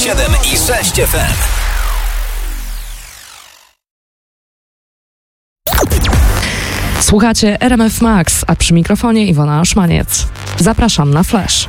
97 i 6 FM. Słuchacie RMF Max, a przy mikrofonie Iwona Oszmaniec. Zapraszam na Flash.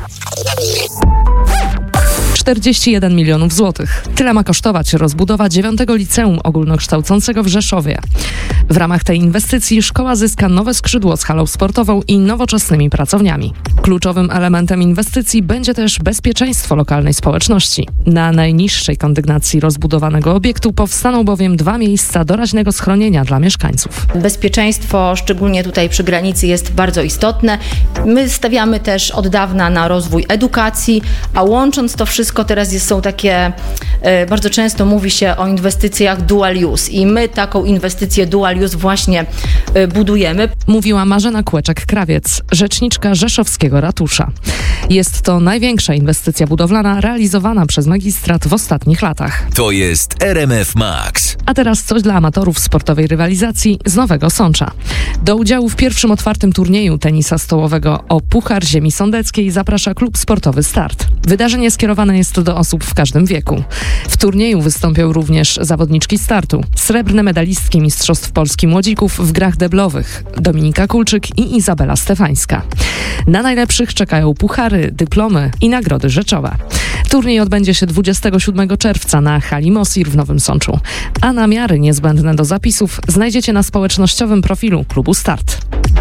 41 milionów złotych. Tyle ma kosztować rozbudowa 9 liceum ogólnokształcącego w Rzeszowie. W ramach tej inwestycji szkoła zyska nowe skrzydło z halą sportową i nowoczesnymi pracowniami. Kluczowym elementem inwestycji będzie też bezpieczeństwo lokalnej społeczności. Na najniższej kondygnacji rozbudowanego obiektu powstaną bowiem 2 miejsca doraźnego schronienia dla mieszkańców. Bezpieczeństwo, szczególnie tutaj przy granicy, jest bardzo istotne. My stawiamy też od dawna na rozwój edukacji, a łącząc to wszystko teraz są takie, bardzo często mówi się o inwestycjach dual use i my taką inwestycję dual use właśnie budujemy. Mówiła Marzena Kłeczek-Krawiec, rzeczniczka rzeszowskiego ratusza. Jest to największa inwestycja budowlana realizowana przez magistrat w ostatnich latach. To jest RMF Max. A teraz coś dla amatorów sportowej rywalizacji z Nowego Sącza. Do udziału w pierwszym otwartym turnieju tenisa stołowego o Puchar Ziemi Sądeckiej zaprasza klub sportowy Start. Wydarzenie skierowane jest do osób w każdym wieku. W turnieju wystąpią również zawodniczki Startu, srebrne medalistki Mistrzostw Polski Młodzików w grach deblowych, Dominika Kulczyk i Izabela Stefańska. Na najlepszych czekają puchary, dyplomy i nagrody rzeczowe. Turniej odbędzie się 27 czerwca na hali Mosir w Nowym Sączu, a namiary niezbędne do zapisów znajdziecie na społecznościowym profilu klubu Start.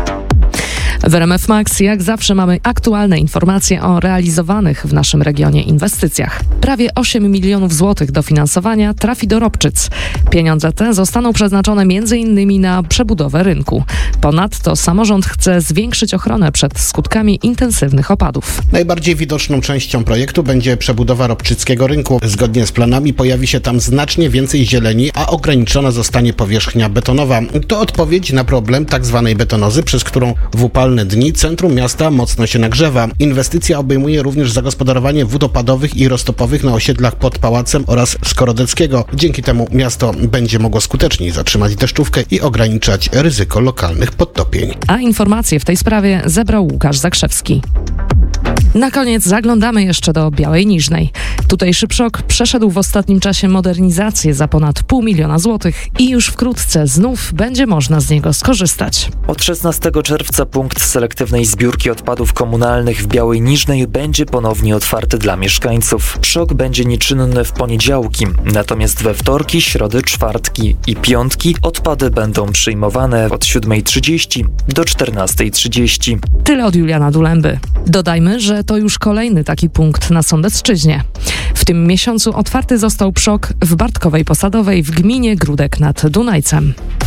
W RMF Max jak zawsze mamy aktualne informacje o realizowanych w naszym regionie inwestycjach. Prawie 8 milionów złotych dofinansowania trafi do Robczyc. Pieniądze te zostaną przeznaczone m.in. na przebudowę rynku. Ponadto samorząd chce zwiększyć ochronę przed skutkami intensywnych opadów. Najbardziej widoczną częścią projektu będzie przebudowa Robczyckiego rynku. Zgodnie z planami pojawi się tam znacznie więcej zieleni, a ograniczona zostanie powierzchnia betonowa. To odpowiedź na problem tzw. betonozy, przez którą w upalne dni centrum miasta mocno się nagrzewa. Inwestycja obejmuje również zagospodarowanie wód opadowych i roztopowych na osiedlach pod Pałacem oraz Szkorodeckiego. Dzięki temu miasto będzie mogło skuteczniej zatrzymać deszczówkę i ograniczać ryzyko lokalnych podtopień. A informacje w tej sprawie zebrał Łukasz Zakrzewski. Na koniec zaglądamy jeszcze do Białej Niżnej. Tutejszy PSZOK przeszedł w ostatnim czasie modernizację za ponad 500 000 złotych i już wkrótce znów będzie można z niego skorzystać. Od 16 czerwca punkt selektywnej zbiórki odpadów komunalnych w Białej Niżnej będzie ponownie otwarty dla mieszkańców. PSZOK będzie nieczynny w poniedziałki, natomiast we wtorki, środy, czwartki i piątki odpady będą przyjmowane od 7:30 do 14:30. Tyle od Juliana Dulęby. Dodajmy, że to już kolejny taki punkt na Sądecczyźnie. W tym miesiącu otwarty został PSZOK w Bartkowej Posadowej w gminie Gródek nad Dunajcem.